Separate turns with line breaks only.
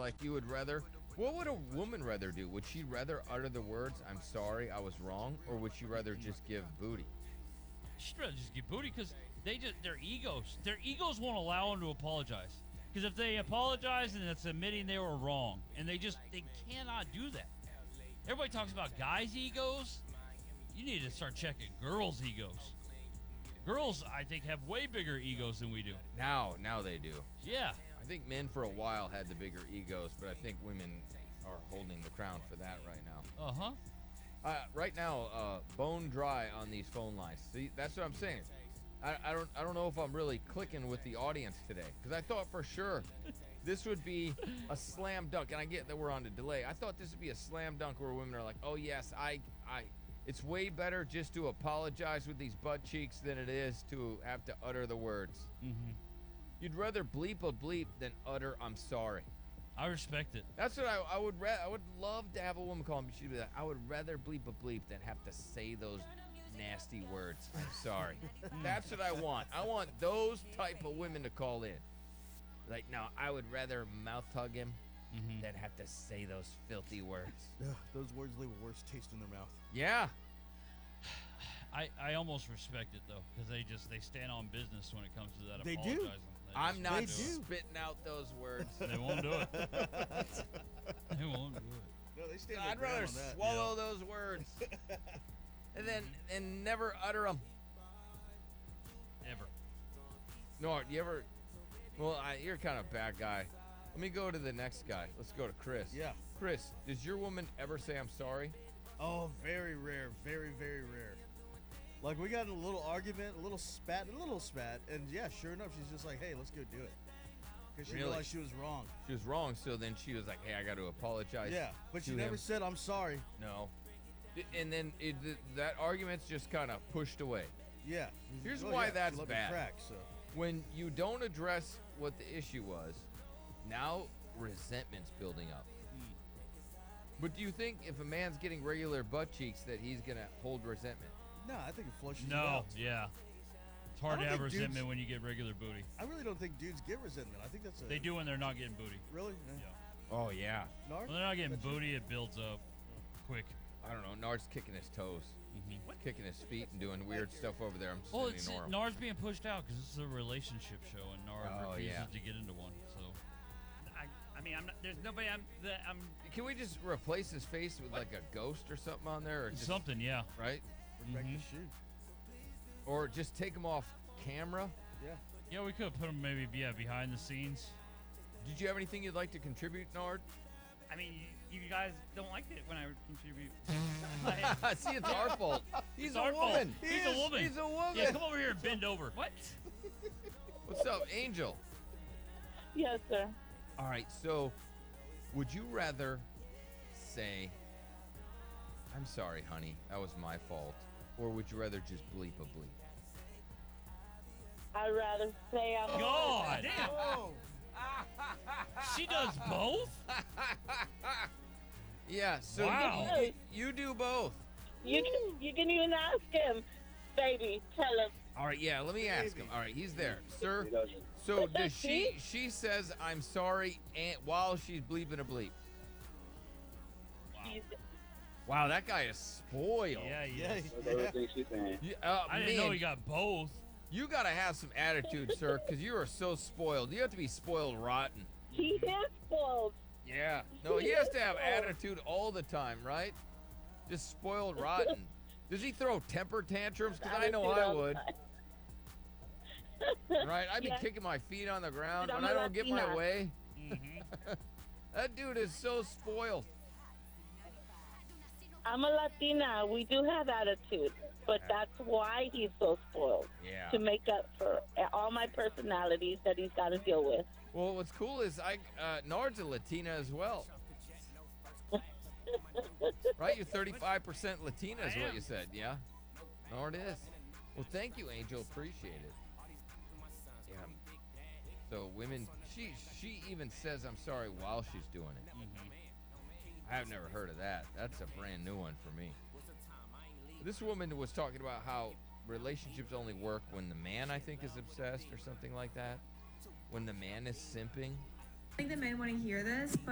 like you would rather. What would a woman rather do? Would she rather utter the words "I'm sorry, I was wrong," or would she rather just give booty?
She'd rather just get booty because their egos won't allow them to apologize. Because if they apologize, then it's admitting they were wrong, and they cannot do that. Everybody talks about guys' egos. You need to start checking girls' egos. Girls, I think, have way bigger egos than we do.
Now they do.
Yeah.
I think men for a while had the bigger egos, but I think women are holding the crown for that right now. Right now, bone dry on these phone lines. See, that's what I'm saying. I don't know if I'm really clicking with the audience today, because I thought for sure this would be a slam dunk, and I get that we're on a delay. I thought this would be a slam dunk where women are like, oh yes, it's way better just to apologize with these butt cheeks than it is to have to utter the words.
Mm-hmm.
You'd rather bleep a bleep than utter "I'm sorry."
I respect it.
That's what I would. I would love to have a woman call me. She'd be like, I would rather bleep a bleep than have to say those nasty words. I'm sorry. That's what I want. I want those type of women to call in. Like, no, I would rather mouth hug him than have to say those filthy words.
Those words leave a worse taste in their mouth.
Yeah.
I almost respect it though, because they stand on business when it comes to that.
They
apologizing.
do.
I'm not
do.
spitting out those words.
They won't do it. They won't do it.
No, they stand
I'd
their ground
rather
on that.
swallow those words and never utter them.
Ever.
No, you ever? Well, you're kind of a bad guy. Let me go to the next guy. Let's go to Chris.
Yeah.
Chris, does your woman ever say "I'm sorry"?
Oh, very rare. Very, very rare. Like, we got in a little argument, a little spat, and yeah, sure enough, she's just like, hey, let's go do it. Because she
Really?
realized she was wrong.
She was wrong, so then she was like, "Hey, I got to apologize."
Yeah, but she
to
never
him.
said, I'm sorry.
No. And then that argument's just kind of pushed away.
Yeah.
Here's
Well,
why
yeah,
that's
she let me
bad.
Crack, so.
When you don't address what the issue was, now resentment's building up. But do you think if a man's getting regular butt cheeks that he's going to hold resentment?
No, I think it flushes it
No,
out.
yeah. It's hard
I
to
don't
have
think
resentment
dudes-
when you get regular booty.
I really don't think dudes get resentment. I think that's a...
They do when they're not getting booty.
Really?
Yeah.
Oh, yeah.
Nard?
When they're not getting
That's
booty, it builds up quick.
I don't know. Nard's kicking his toes, kicking his feet, and doing weird stuff over there. I'm just
Well,
going to
it's
ignore him.
Nard's being pushed out because this is a relationship show, and Nard
Oh,
refuses
yeah.
to get into one. So
I mean, I'm not. There's nobody. I'm.
Can we just replace his face with like a ghost or something on there? Or just,
something, yeah.
right?
Bring back the shoe.
Or just take him off camera?
Yeah.
Yeah, we could have put him maybe behind the scenes.
Did you have anything you'd like to contribute, Nard?
I mean, you guys don't like it when I contribute.
See, it's our fault. He's
It's
a
our fault.
woman.
He's a woman.
He's a woman.
Yeah, come over here and bend over.
What?
What's up, Angel?
Yes, sir.
All right, so would you rather say, "I'm sorry, honey, that was my fault," or would you rather just bleep a bleep?
I'd rather say I'm.
God,
Damn.
Oh!
she does both.
Yeah, so
Wow.
you do both.
You can even ask him, baby. Tell him.
All right, yeah, let me ask him. All right, he's there. Sir, so does she says "I'm sorry" and while she's bleeping a bleep.
He's,
Wow, that guy is spoiled.
Yeah,
Yeah,
yeah.
yeah.
I didn't know he got both.
You gotta have some attitude, sir, because you are so spoiled. You have to be spoiled rotten.
he is spoiled.
Yeah. No, he has to have attitude all the time, right? Just spoiled rotten. Does he throw temper tantrums? Because I know
Attitude
I
all the
would.
time.
Right? I'd be
Yeah.
kicking my feet on the ground
I'm
when
a
I don't get my
Latina.
way.
Mm-hmm.
That dude is so spoiled.
I'm a Latina. We do have attitude, but that's why he's so spoiled.
Yeah.
To make up for all my personalities that he's got to deal with.
Well, what's cool is Nard's a Latina as well. Right? You're 35% Latina is what you said, yeah? Nard is. Well, thank you, Angel. Appreciate it. Yeah. So women, she even says "I'm sorry" while she's doing it. I've never heard of that. That's a brand new one for me. This woman was talking about how relationships only work when the man, I think, is obsessed or something like that. When the man is simping.
I think the men want to hear this, but